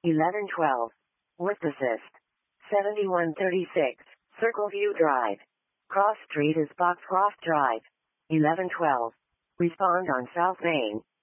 1112. Worcester. 7136. Circleview Drive. Cross Street is Boxcroft Drive. 1112. Respond on South Main.